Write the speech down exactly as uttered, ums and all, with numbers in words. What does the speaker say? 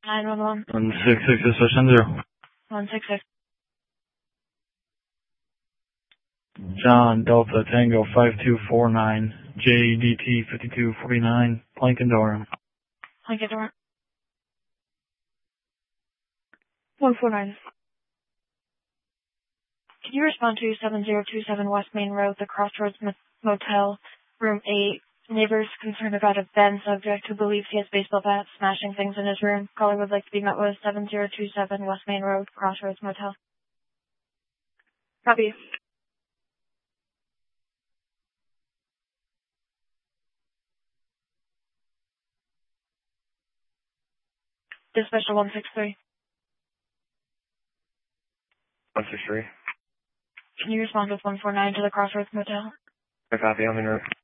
nine one one. one six six, session zero. one six six. John Delta Tango five two four nine, J D T fifty-two forty-nine, Plank and Durham. Plank and Durham. one four nine. Can you respond to seven zero two seven West Main Road, the Crossroads Motel, room eight? Neighbors concerned about a Ben subject who believes he has baseball bats smashing things in his room. Caller would like to be met with seven zero two seven West Main Road, Crossroads Motel. Copy. Dispatcher one six three. one six three. Can you respond with one four nine to the Crossroads Motel? I copy, I'm in route.